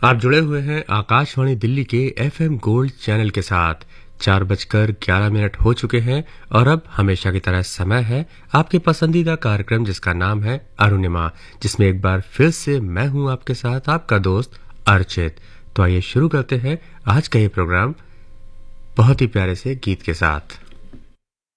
आप जुड़े हुए हैं आकाशवाणी दिल्ली के एफएम गोल्ड चैनल के साथ। 4:11 हो चुके हैं और अब हमेशा की तरह समय है आपके पसंदीदा कार्यक्रम जिसका नाम है अरुणिमा, जिसमें एक बार फिर से मैं हूं आपके साथ आपका दोस्त अर्चित। तो आइए शुरू करते हैं आज का ये प्रोग्राम बहुत ही प्यारे से गीत के साथ।